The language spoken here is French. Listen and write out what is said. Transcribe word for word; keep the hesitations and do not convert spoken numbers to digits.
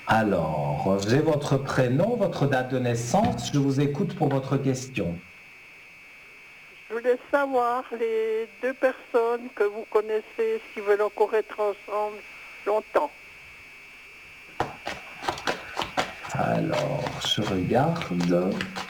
Alors, j'ai votre prénom, votre date de naissance. Je vous écoute pour votre question. Je voulais savoir les deux personnes que vous connaissez, s'ils veulent encore être ensemble longtemps. Alors, je regarde.